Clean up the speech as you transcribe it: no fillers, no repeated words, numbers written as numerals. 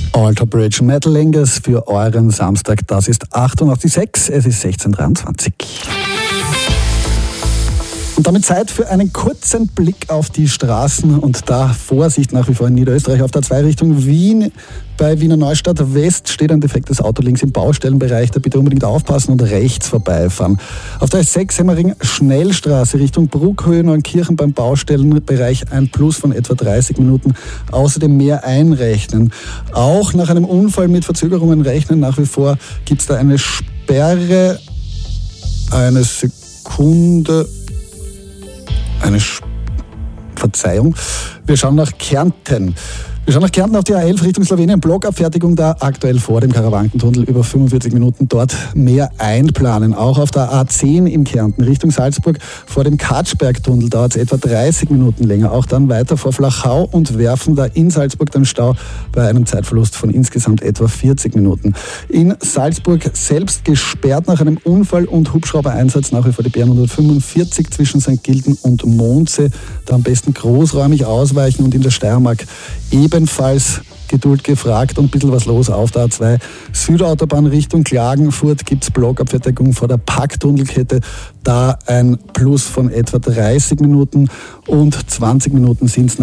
Alter Bridge, Metal Lingus für euren Samstag. Das ist 88.6, es ist 16.23. Und damit Zeit für einen kurzen Blick auf die Straßen und da Vorsicht nach wie vor in Niederösterreich. Auf der 2 Richtung Wien bei Wiener Neustadt West steht ein defektes Auto links im Baustellenbereich. Da bitte unbedingt aufpassen und rechts vorbeifahren. Auf der 6 Semmering Schnellstraße Richtung Bruckhöhe Neunkirchen beim Baustellenbereich ein Plus von etwa 30 Minuten. Außerdem mehr einrechnen. Auch nach einem Unfall mit Verzögerungen rechnen. Nach wie vor gibt es da eine Sperre. Eine Sekunde. Verzeihung. Wir schauen nach Kärnten. Auf die A11 Richtung Slowenien. Blockabfertigung da aktuell vor dem Karawankentunnel über 45 Minuten. Dort mehr einplanen. Auch auf der A10 in Kärnten Richtung Salzburg vor dem Katschbergtunnel dauert es etwa 30 Minuten länger. Auch dann weiter vor Flachau und Werfen da in Salzburg den Stau bei einem Zeitverlust von insgesamt etwa 40 Minuten. In Salzburg selbst gesperrt nach einem Unfall und Hubschrauber-Einsatz nach wie vor die BR 145 zwischen St. Gilgen und Mondsee. Da am besten großräumig ausweichen und in der Steiermark ebenfalls Geduld gefragt und ein bisschen was los auf der A2. Südautobahn Richtung Klagenfurt gibt es Blockabfertigung vor der Packtunnelkette. Da ein Plus von etwa 30 Minuten und 20 Minuten sind es